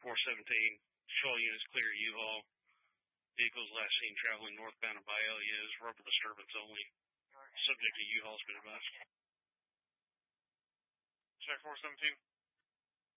417, show units clear U-Haul. Vehicles last seen traveling northbound of Biolia is rubber disturbance only. Subject to U-Haul's been advised. Check 417.